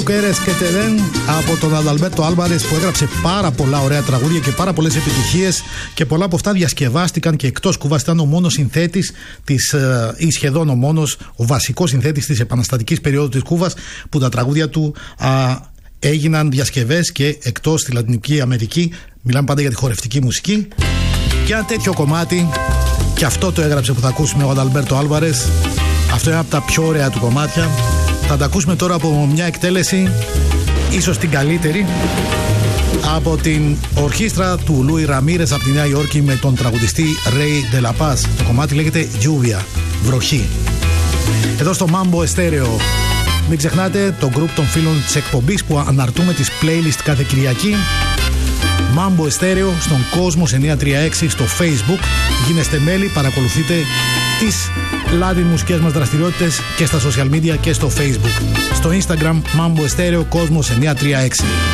Και τεδέν από τον Αδαλμπέρτο Άλβαρες, που έγραψε πάρα πολλά ωραία τραγούδια και πάρα πολλές επιτυχίες, και πολλά από αυτά διασκευάστηκαν και εκτός Κούβας. Ήταν ο μόνος συνθέτης ή σχεδόν ο μόνος, ο βασικός συνθέτης της επαναστατικής περίοδου της Κούβας, που τα τραγούδια του έγιναν διασκευές και εκτός στη Λατινική Αμερική. Μιλάμε πάντα για τη χορευτική μουσική. Και ένα τέτοιο κομμάτι, και αυτό το έγραψε, που θα ακούσουμε, ο Αδαλμπέρτο Άλβαρες. Αυτό είναι από τα πιο ωραία του κομμάτια. Θα τα ακούσουμε τώρα από μια εκτέλεση, ίσως την καλύτερη, από την ορχήστρα του Λούι Ραμίρες από τη Νέα Υόρκη, με τον τραγουδιστή Ρέι Ντελαπάς. Το κομμάτι λέγεται Lluvia, βροχή. Εδώ στο Mambo Estéreo. Μην ξεχνάτε το group των φίλων της εκπομπής που αναρτούμε τις playlist κάθε Κυριακή. Mambo Estéreo στον Κόσμος 936 στο Facebook. Γίνεστε μέλη, παρακολουθείτε τις live μουσικές μας δραστηριότητες και στα social media και στο Facebook. Στο Instagram Mambo Estéreo Κόσμος 936.